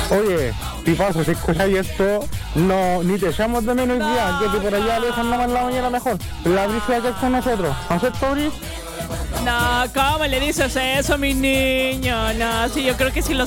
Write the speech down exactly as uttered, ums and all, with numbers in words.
Oye, tipazo, si escucháis esto, no, ni te echamos de menos hoy día, que por allá lejos nomás en la mañana mejor. La brisa va a quedar con nosotros. ¿Acepto, Bris? No, ¿cómo le dices eso, mi niño? No, sí, yo creo que sí lo